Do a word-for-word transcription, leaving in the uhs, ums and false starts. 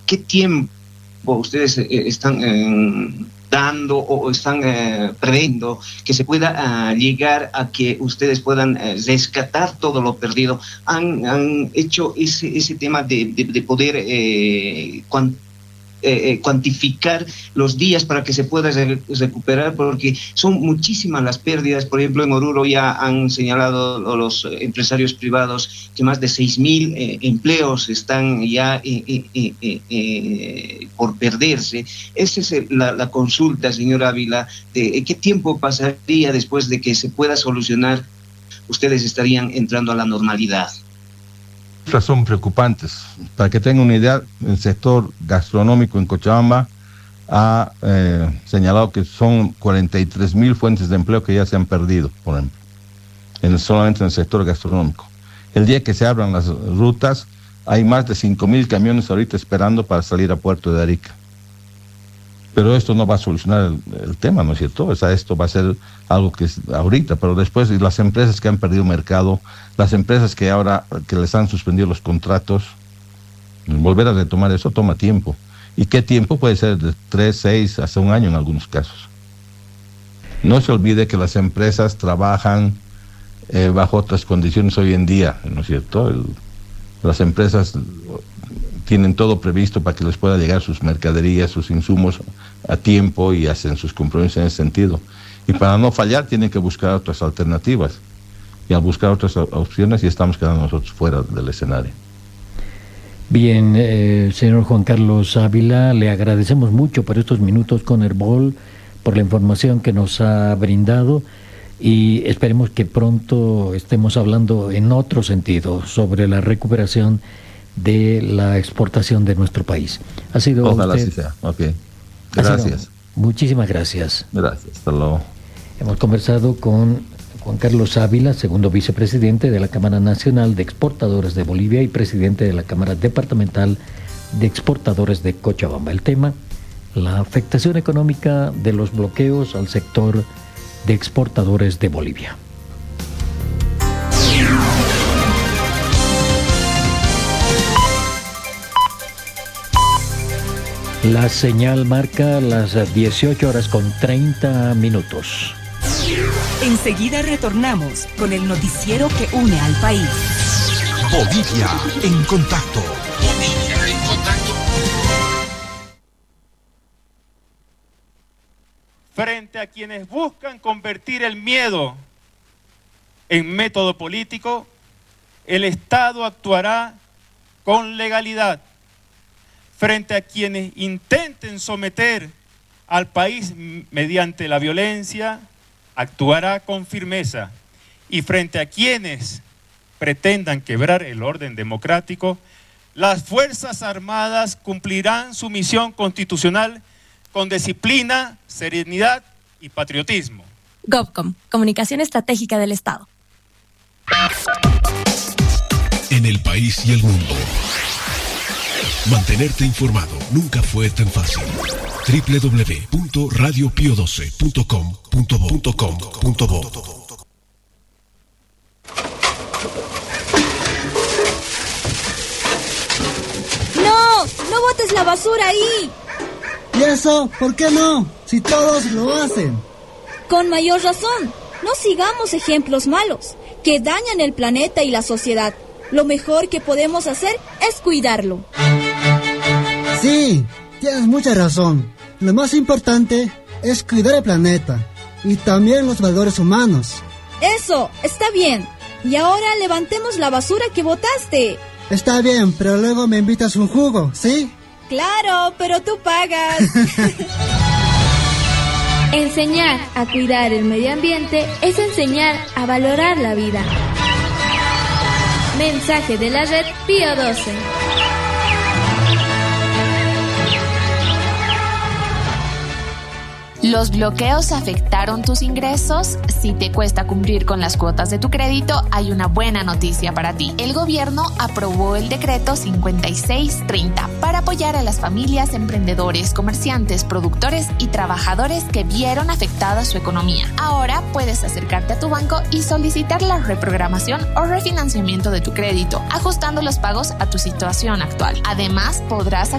¿qué tiempo ustedes eh, están eh, dando o están eh, previendo que se pueda uh, llegar a que ustedes puedan eh, rescatar todo lo perdido? ¿Han, han hecho ese, ese tema de, de, de poder eh, cuantificar Eh, cuantificar los días para que se pueda re- recuperar? Porque son muchísimas las pérdidas. Por ejemplo, en Oruro ya han señalado los empresarios privados que más de seis mil eh, empleos están ya eh, eh, eh, eh, por perderse. Esa es el, la, la consulta, señor Ávila, de eh, qué tiempo pasaría después de que se pueda solucionar. Ustedes estarían entrando a la normalidad. Son preocupantes. Para que tengan una idea, el sector gastronómico en Cochabamba ha eh, señalado que son cuarenta y tres mil fuentes de empleo que ya se han perdido, por ejemplo, en, solamente en el sector gastronómico. El día que se abran las rutas, hay más de cinco mil camiones ahorita esperando para salir a Puerto de Arica. Pero esto no va a solucionar el, el tema, ¿no es cierto? O sea, esto va a ser algo que es ahorita, pero después las empresas que han perdido mercado, las empresas que ahora que les han suspendido los contratos, volver a retomar eso toma tiempo. ¿Y qué tiempo? Puede ser de tres, seis, hasta un año en algunos casos. No se olvide que las empresas trabajan eh, bajo otras condiciones hoy en día, ¿no es cierto? El, las empresas tienen todo previsto para que les pueda llegar sus mercaderías, sus insumos a tiempo y hacen sus compromisos en ese sentido. Y para no fallar tienen que buscar otras alternativas. Y al buscar otras opciones ya estamos quedando nosotros fuera del escenario. Bien, eh, señor Juan Carlos Ávila, le agradecemos mucho por estos minutos con Herbol, por la información que nos ha brindado y esperemos que pronto estemos hablando en otro sentido sobre la recuperación de la exportación de nuestro país. Ha sido Ojalá usted... así sea. Ok. Gracias. Sido... Muchísimas gracias. Gracias. Hasta luego. Hemos conversado con Juan Carlos Ávila, segundo vicepresidente de la Cámara Nacional de Exportadores de Bolivia y presidente de la Cámara Departamental de Exportadores de Cochabamba. El tema, la afectación económica de los bloqueos al sector de exportadores de Bolivia. La señal marca las dieciocho horas con treinta minutos. Enseguida retornamos con el noticiero que une al país. Bolivia en contacto. Bolivia en contacto. Frente a quienes buscan convertir el miedo en método político, el Estado actuará con legalidad. Frente a quienes intenten someter al país mediante la violencia, actuará con firmeza. Y frente a quienes pretendan quebrar el orden democrático, las Fuerzas Armadas cumplirán su misión constitucional con disciplina, serenidad y patriotismo. GovCom, Comunicación Estratégica del Estado. En el país y el mundo. Mantenerte informado nunca fue tan fácil. doble u doble u doble u punto radio pio doce punto com punto bo. ¡No! ¡No botes la basura ahí! ¿Y eso? ¿Por qué no? Si todos lo hacen. Con mayor razón. No sigamos ejemplos malos que dañan el planeta y la sociedad. Lo mejor que podemos hacer es cuidarlo. Sí, tienes mucha razón. Lo más importante es cuidar el planeta y también los valores humanos. Eso, está bien. Y ahora levantemos la basura que botaste. Está bien, pero luego me invitas un jugo, ¿sí? Claro, pero tú pagas. Enseñar a cuidar el medio ambiente es enseñar a valorar la vida. Mensaje de la red Pío doce. ¿Los bloqueos afectaron tus ingresos? Si te cuesta cumplir con las cuotas de tu crédito, hay una buena noticia para ti. El gobierno aprobó el decreto cincuenta y seis treinta para apoyar a las familias, emprendedores, comerciantes, productores y trabajadores que vieron afectada su economía. Ahora puedes acercarte a tu banco y solicitar la reprogramación o refinanciamiento de tu crédito, ajustando los pagos a tu situación actual. Además, podrás